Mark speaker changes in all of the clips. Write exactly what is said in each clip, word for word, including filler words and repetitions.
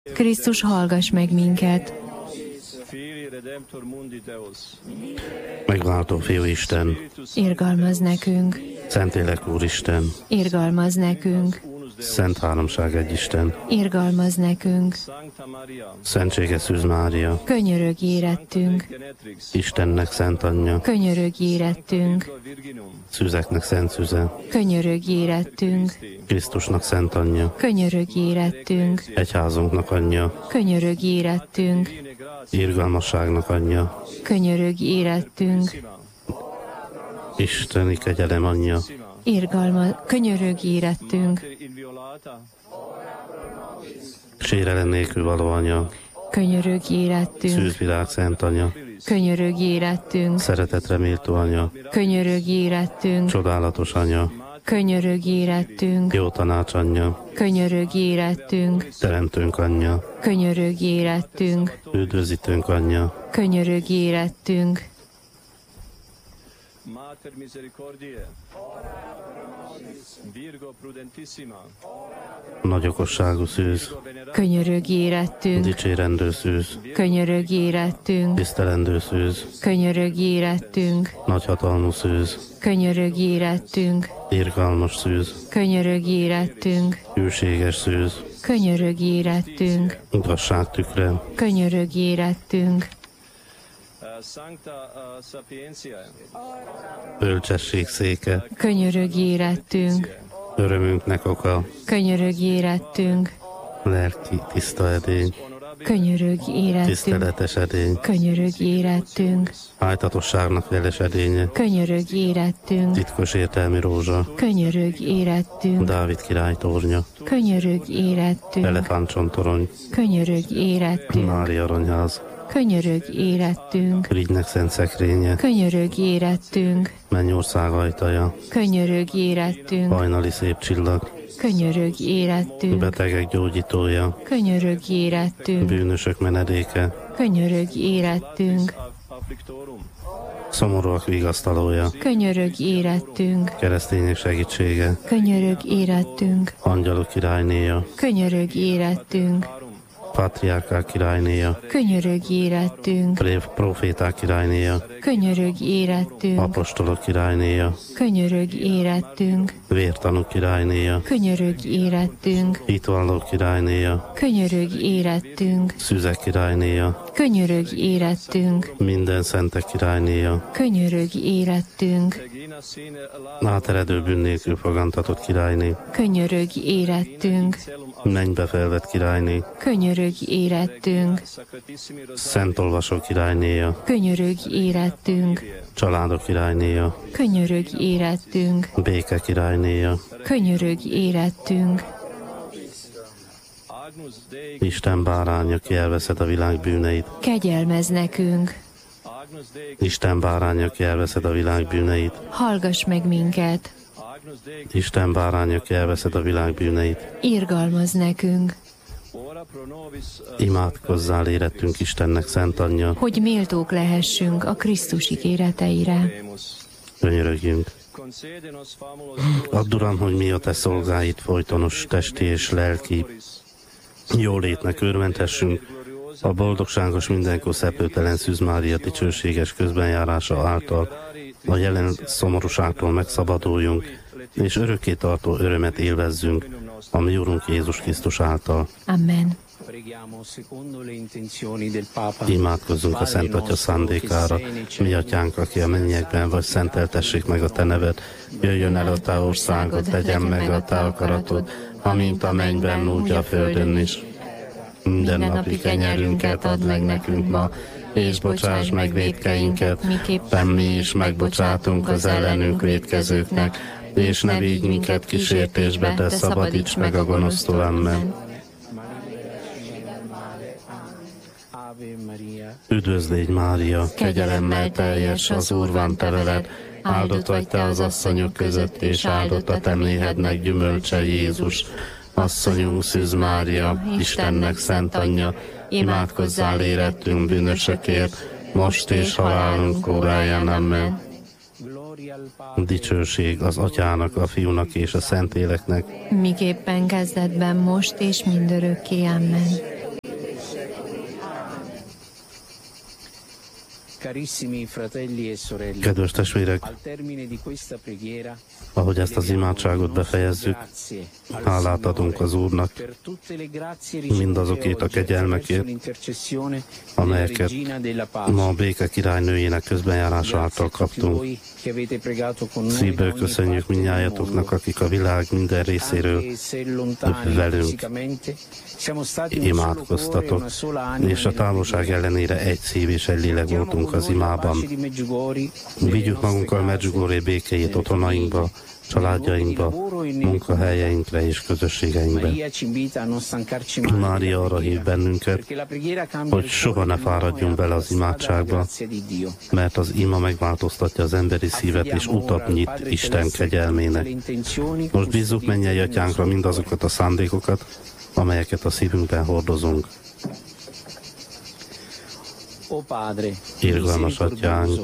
Speaker 1: Krisztus, hallgass meg minket!
Speaker 2: Megváltó Fiú Isten,
Speaker 1: Irgalmazz nekünk!
Speaker 2: Szentlélek Úristen,
Speaker 1: Irgalmazz nekünk!
Speaker 2: Szent Háromság egy Isten,
Speaker 1: Irgalmazz nekünk!
Speaker 2: Szentséges Szűz Mária,
Speaker 1: Könyörögj érettünk!
Speaker 2: Istennek Szent Anyja,
Speaker 1: Könyörögj érettünk!
Speaker 2: Szűzeknek Szent Szűze,
Speaker 1: Könyörögj érettünk!
Speaker 2: Krisztusnak Szent Anyja,
Speaker 1: Könyörögj érettünk!
Speaker 2: Egyházunknak Anyja,
Speaker 1: Könyörögj érettünk!
Speaker 2: Irgalmasságnak Anyja,
Speaker 1: Könyörögj érettünk!
Speaker 2: Isteni kegyelem Anyja,
Speaker 1: Irgalma, könyörögj érettünk!
Speaker 2: sérelem nélkül való Anya,
Speaker 1: Könyörögj érettünk!
Speaker 2: Szűzvilág Szent Anya,
Speaker 1: Könyörögj érettünk!
Speaker 2: szeretetre méltó Anya,
Speaker 1: Könyörögj érettünk!
Speaker 2: csodálatos Anya,
Speaker 1: Könyörögj érettünk!
Speaker 2: jó tanács Anyja,
Speaker 1: Könyörögj érettünk!
Speaker 2: teremtőnk Anyja,
Speaker 1: Könyörögj érettünk!
Speaker 2: üdvözítőnk Anyja,
Speaker 1: Könyörögj érettünk!
Speaker 3: Mater misericordiae, Virgo prudentissima,
Speaker 2: nagy okosságú Szűz,
Speaker 1: Könyörögj érettünk!
Speaker 2: dicsérendő Szűz,
Speaker 1: Könyörögj érettünk!
Speaker 2: tisztelendő Szűz,
Speaker 1: Könyörögj érettünk!
Speaker 2: nagyhatalmú Szűz,
Speaker 1: Könyörögj érettünk!
Speaker 2: irgalmas Szűz,
Speaker 1: Könyörögj érettünk!
Speaker 2: hűséges Szűz,
Speaker 1: Könyörögj érettünk!
Speaker 2: igazság tükre,
Speaker 1: Könyörögj érettünk!
Speaker 3: Sancta uh, Sapientiae,
Speaker 2: bölcsesség széke,
Speaker 1: Könyörögj érettünk!
Speaker 2: örömünknek oka,
Speaker 1: Könyörögj érettünk!
Speaker 2: lelki tiszta edény,
Speaker 1: Könyörögj érettünk!
Speaker 2: tiszteletes edény,
Speaker 1: Könyörögj érettünk!
Speaker 2: hájtatosságnak jeles edénye,
Speaker 1: Könyörögj érettünk!
Speaker 2: titkos értelmi rózsa,
Speaker 1: Könyörögj érettünk!
Speaker 2: Dávid király tornya,
Speaker 1: Könyörögj érettünk!
Speaker 2: elefántcsontorony,
Speaker 1: Könyörögj érettünk!
Speaker 2: Mária aranyház,
Speaker 1: Könyörögj érettünk!
Speaker 2: Rigynek szent szekrénye,
Speaker 1: Könyörögj érettünk!
Speaker 2: mennyország ajtaja,
Speaker 1: Könyörögj érettünk!
Speaker 2: hajnali szép csillag,
Speaker 1: Könyörögj érettünk!
Speaker 2: betegek gyógyítója,
Speaker 1: Könyörögj érettünk!
Speaker 2: bűnösök menedéke,
Speaker 1: Könyörögj érettünk!
Speaker 3: afflictorum,
Speaker 2: szomorúak vigasztalója,
Speaker 1: Könyörögj érettünk!
Speaker 2: keresztények segítsége,
Speaker 1: Könyörögj érettünk!
Speaker 2: angyalok királynéja,
Speaker 1: Könyörögj érettünk!
Speaker 2: patriárkák királynéja,
Speaker 1: Könyörögj érettünk!
Speaker 2: prév- proféták királynéja,
Speaker 1: Könyörögj érettünk!
Speaker 2: apostolok királynéja,
Speaker 1: Könyörögj érettünk!
Speaker 2: vértanúk királynéja,
Speaker 1: Könyörögj érettünk!
Speaker 2: hitvallók királynéja,
Speaker 1: Könyörögj érettünk!
Speaker 2: szüzek királynéja,
Speaker 1: Könyörögj érettünk!
Speaker 2: minden szentek királynéja,
Speaker 1: Könyörögj érettünk!
Speaker 3: Regina sine la
Speaker 2: áteredő bűn nélkül fogantatott királyné,
Speaker 1: Könyörögj érettünk!
Speaker 2: mennybe felvett királyné,
Speaker 1: Könyörögj érettünk!
Speaker 3: sacratissimi
Speaker 2: szent olvasó királynéja,
Speaker 1: Könyörögj érettünk!
Speaker 2: családok királynéja,
Speaker 1: Könyörögj érettünk!
Speaker 2: béke királynéja,
Speaker 1: Könyörögj érettünk!
Speaker 3: Agnus Dei,
Speaker 2: Isten báránya, ki elveszed a világ bűneit,
Speaker 1: Kegyelmezz nekünk!
Speaker 3: Agnus Dei,
Speaker 2: Isten báránya, ki elveszed a világ bűneit,
Speaker 1: Hallgass meg minket!
Speaker 3: Agnus Dei,
Speaker 2: Isten báránya, ki elveszed a világ bűneit,
Speaker 1: Irgalmazz nekünk!
Speaker 3: ora pro nobis
Speaker 2: imádkozzál érettünk Istennek Szent Anyja,
Speaker 1: Hogy méltók lehessünk a Krisztus ígéreteire.
Speaker 3: Remus.
Speaker 2: könyörögjünk.
Speaker 3: Concede nos famulos
Speaker 2: Add, Uram, hogy mi a Te szolgáid folytonos testi és lelki jólétnek örvendhessünk, a boldogságos mindenkor szeplőtelen Szűz Mária dicsőséges közbenjárása által a jelen szomorúságtól megszabaduljunk, és örökké tartó örömet élvezzünk, a mi Urunk Jézus Krisztus által.
Speaker 1: Amen.
Speaker 4: Preghiamo secondo le intenzioni del Papa.
Speaker 2: Imádkozzunk a Szent Atya szándékára, mi atyánk, aki a mennyekben vagy, szenteltessék meg a Te neved, jöjjön el a Te országod, legyen meg a Te akaratod, amint a mennyben, úgy a földön is. Minden napi kenyerünket add meg nekünk ma, és bocsáss meg vétkeinket, miképpen mi is megbocsátunk az ellenünk vétkezőknek, és ne vigy minket kísértésbe, de szabadíts meg a gonosztól. Amen.
Speaker 4: Ave Maria.
Speaker 2: Üdvözlégy Mária, kegyelemmel teljes, az Úr van te veled, áldott vagy te az asszonyok között, és áldott a te méhednek gyümölcse Jézus. Asszonyunk Szűz Mária, Istennek szent anyja, imádkozzál érettünk bűnösökért, most és halálunk óráján. Amen.
Speaker 4: Gloria al Padre.
Speaker 2: Dicsőség az Atyának, a Fiúnak és a Szentléleknek,
Speaker 1: Miképpen kezdetben, most és mindörökké. Amen.
Speaker 4: Carissimi fratelli e sorelle,
Speaker 2: Kedves testvérek,
Speaker 4: al termine di questa preghiera,
Speaker 2: ahogy ezt az imádságot befejezzük, hálát adunk az Úrnak
Speaker 4: per tutte le grazie
Speaker 2: mindazokért a kegyelmekért, amelyeket ma a béke királynőjének közbenjárása által kaptunk. Szívből köszönjük mindnyájatoknak, akik a világ minden részéről velünk imádkoztatok, és a távolság ellenére egy szív és egy lélek voltunk az imában. Vigyük magunkkal Medjugorje békéjét otthonainkba, családjainkba, munkahelyeinkre és közösségeinkbe. Mária arra hív bennünket, hogy soha ne fáradjunk bele az imádságba, mert az ima megváltoztatja az emberi szívet és utat nyit Isten kegyelmének. Most bízzuk mennyei atyánkra mindazokat a szándékokat, amelyeket a szívünkben hordozunk. Irgalmas atyánk,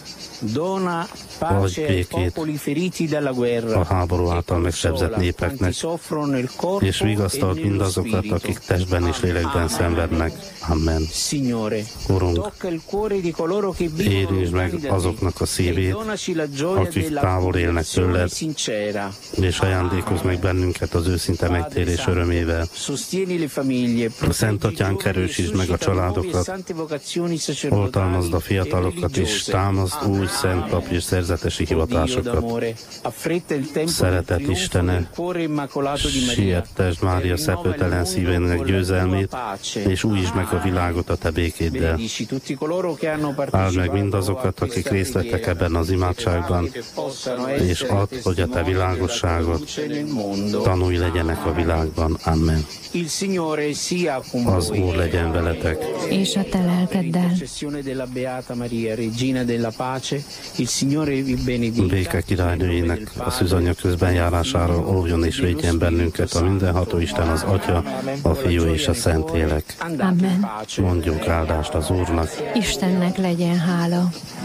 Speaker 2: adj békét a háború által megsebzett népeknek, és vigasztald mindazokat, akik testben és lélekben szenvednek. Amen. Urunk, érintsd meg azoknak a szívét, akik távol élnek tőled, és ajándékozz meg bennünket az őszinte megtérés örömével. Szent Atyánk, erősítsd meg a családokat, oltalmazd a fiatalokat, és támaszd új szent pap és szerzetesi hivatásokat. Szeretet Istene, siettesd Mária szeplőtelen szívének győzelmét, és újítsd meg a világot a te békéddel. Áld meg mindazokat, akik részt vettek ebben az imádságban, és add, hogy a te világosságot tanúi legyenek a világban. Amen. Az Úr legyen veletek.
Speaker 1: És a te lelkeddel.
Speaker 2: Béke királynőjének a szűzanya közben járásáról óvjon és védjen bennünket a mindenható Isten, az Atya, a Fiú és a Szentlélek.
Speaker 1: Amen.
Speaker 2: Mondjunk áldást az Úrnak.
Speaker 1: Istennek legyen hála.